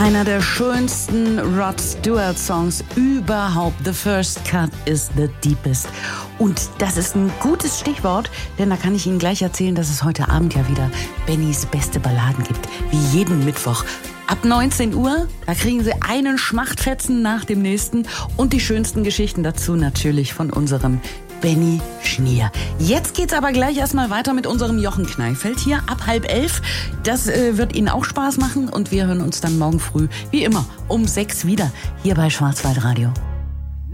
Einer der schönsten Rod Stewart-Songs überhaupt. The First Cut is the Deepest. Und das ist ein gutes Stichwort, denn da kann ich Ihnen gleich erzählen, dass es heute Abend ja wieder Bennys beste Balladen gibt. Wie jeden Mittwoch. Ab 19 Uhr, da kriegen Sie einen Schmachtfetzen nach dem nächsten und die schönsten Geschichten dazu natürlich von unserem Benny Schnier. Jetzt geht's aber gleich erstmal weiter mit unserem Jochen Kneifeld hier ab 10:30. Das wird Ihnen auch Spaß machen und wir hören uns dann morgen früh, wie immer, um 6 wieder hier bei Schwarzwaldradio.